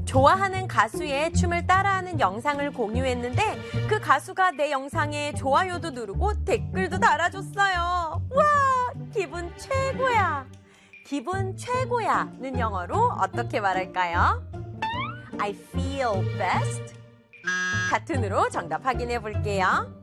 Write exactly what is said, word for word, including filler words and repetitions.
좋아하는 가수의 춤을 따라하는 영상을 공유했는데 그 가수가 내 영상에 좋아요도 누르고 댓글도 달아줬어요. 와, 기분 최고야. 기분 최고야는 영어로 어떻게 말할까요? I feel best. 같은으로 정답 확인해 볼게요.